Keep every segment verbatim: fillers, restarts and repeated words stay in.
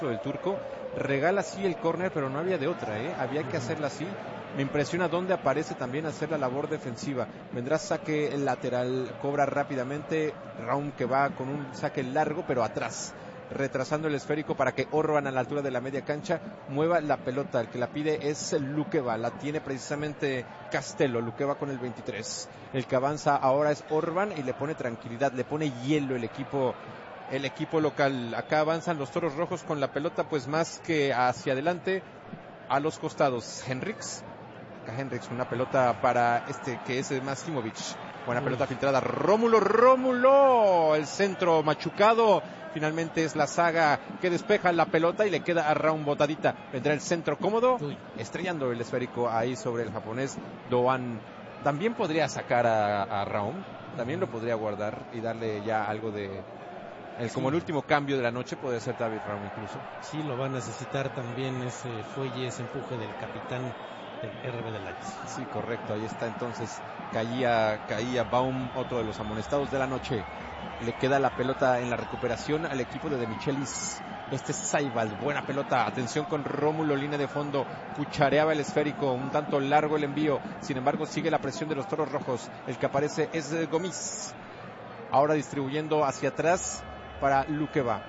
del turco, regala sí el córner, pero no había de otra, ¿eh? Había que hacerla así. Me impresiona dónde aparece también hacer la labor defensiva. Vendrá saque lateral, cobra rápidamente, Raum que va con un saque largo, pero atrás, retrasando el esférico para que Orban a la altura de la media cancha mueva la pelota. El que la pide es Lukeba, la tiene precisamente Castelo, Lukeba con el veintitrés. El que avanza ahora es Orban y le pone tranquilidad, le pone hielo el equipo el equipo local. Acá avanzan los toros rojos con la pelota pues más que hacia adelante, a los costados. Henriks, acá Henriks, una pelota para este que es Maksimovic. Buena Uy. pelota filtrada, Rómulo, Rómulo, el centro machucado. Finalmente es la saga que despeja la pelota y le queda a Raum botadita. Vendrá el centro cómodo, Uy. estrellando el esférico ahí sobre el japonés Doan. También podría sacar a, a Raum, también lo podría guardar y darle ya algo de... El, sí. Como el último cambio de la noche puede ser David Raum incluso. Sí, lo va a necesitar también ese fuelle, ese empuje del capitán del R B de Leipzig. Sí, correcto, ahí está entonces. Caía, caía Baum, otro de los amonestados de la noche. Le queda la pelota en la recuperación al equipo de De Michelis. Este es Saibal, buena pelota, atención con Rómulo, línea de fondo, cuchareaba el esférico, un tanto largo el envío, sin embargo sigue la presión de los toros rojos. El que aparece es Gomis, ahora distribuyendo hacia atrás para Lukeba.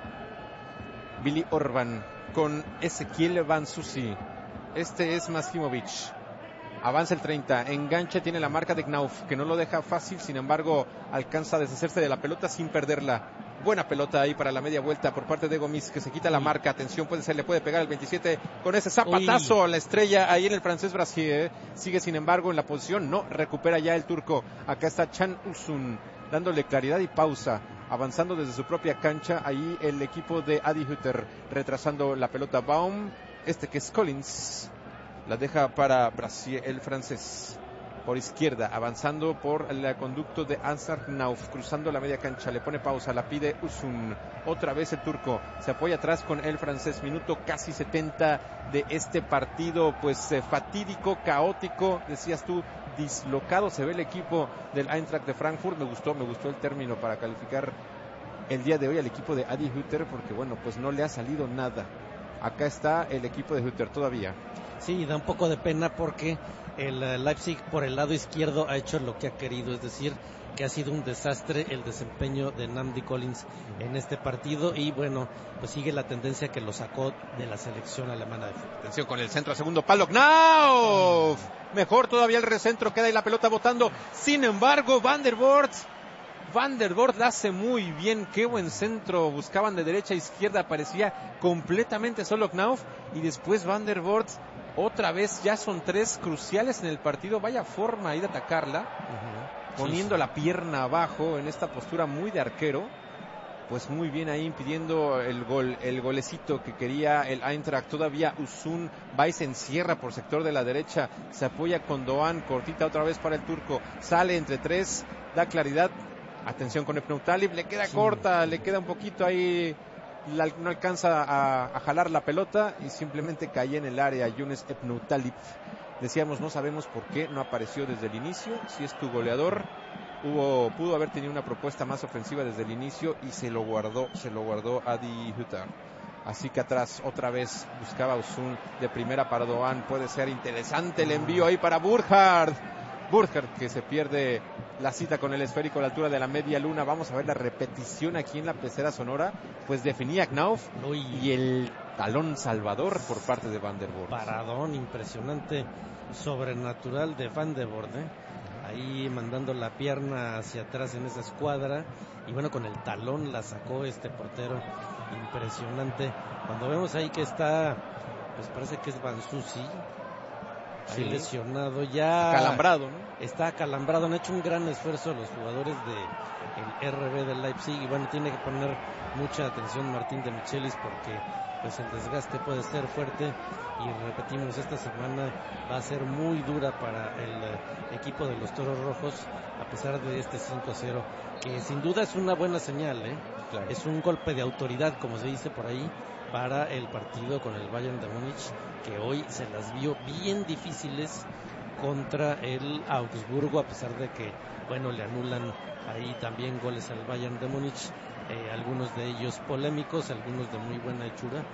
Billy Orban con Ezequiel Banzuzi. Este es Maksimovic. Avanza el treinta, engancha, tiene la marca de Knauf, que no lo deja fácil, sin embargo alcanza a deshacerse de la pelota sin perderla. Buena pelota ahí para la media vuelta por parte de Gomis, que se quita la marca. Atención, puede ser, le puede pegar el veintisiete con ese zapatazo. Uy. La estrella ahí en el francés Brasil. ¿eh? Sigue sin embargo en la posición, no recupera ya el turco. Acá está Chan Usun dándole claridad y pausa, avanzando desde su propia cancha. Ahí el equipo de Adi Hütter retrasando la pelota. Baum, este que es Collins, la deja para Brasil, el francés. Por izquierda, avanzando por el conducto de Ansar Knauf, cruzando la media cancha, le pone pausa, la pide Usun. Otra vez el turco, se apoya atrás con el francés. Minuto casi setenta de este partido, pues eh, fatídico, caótico, decías tú, dislocado se ve el equipo del Eintracht de Frankfurt. Me gustó, me gustó el término para calificar el día de hoy al equipo de Adi Hütter, porque bueno, pues no le ha salido nada. Acá está el equipo de Hütter todavía. Sí, da un poco de pena porque el uh, Leipzig por el lado izquierdo ha hecho lo que ha querido, es decir, que ha sido un desastre el desempeño de Namdi Collins en este partido y bueno, pues sigue la tendencia que lo sacó de la selección alemana de fútbol. Atención con el centro a segundo palo, Knauf, mejor todavía el recentro, queda ahí la pelota botando, sin embargo Van der Voort Van der Voort la hace muy bien, qué buen centro, buscaban de derecha a izquierda, parecía completamente solo Knauf y después Van der Voort otra vez, ya son tres cruciales en el partido, vaya forma ahí de atacarla, uh-huh. poniendo sí, sí. la pierna abajo en esta postura muy de arquero, pues muy bien ahí impidiendo el gol, el golecito que quería el Eintracht. Todavía Usun va y se encierra por sector de la derecha, se apoya con Doan, cortita otra vez para el turco, sale entre tres, da claridad. Atención con Epneutalib, le queda sí. corta, le queda un poquito ahí, la, no alcanza a, a jalar la pelota y simplemente cae en el área Younes Epneutalib. Decíamos, no sabemos por qué no apareció desde el inicio, si es tu goleador, hubo, pudo haber tenido una propuesta más ofensiva desde el inicio y se lo guardó, se lo guardó Adi Hütter. Así que atrás otra vez buscaba Usun de primera para Doan, puede ser interesante el envío ahí para Burkhardt. Burkhardt que se pierde la cita con el esférico a la altura de la media luna. Vamos a ver la repetición aquí en la pecera sonora. Pues definía Knauf Uy. y el talón salvador por parte de Van der Voort. Paradón impresionante, sobrenatural de Van der Voort, ¿eh? Ahí mandando la pierna hacia atrás en esa escuadra y bueno, con el talón la sacó este portero, impresionante. Cuando vemos ahí que está, pues parece que es Banzuzi, ahí sí. lesionado, ya acalambrado, ¿no? Está acalambrado, han hecho un gran esfuerzo los jugadores del R B del Leipzig y bueno, tiene que poner mucha atención Martín de Michelis porque pues el desgaste puede ser fuerte y repetimos, esta semana va a ser muy dura para el equipo de los Toros Rojos a pesar de este cinco cero, que sin duda es una buena señal, ¿eh? Claro. Es un golpe de autoridad, como se dice por ahí, para el partido con el Bayern de Múnich, que hoy se las vio bien difíciles contra el Augsburgo, a pesar de que, bueno, le anulan ahí también goles al Bayern de Múnich, eh, algunos de ellos polémicos, algunos de muy buena hechura,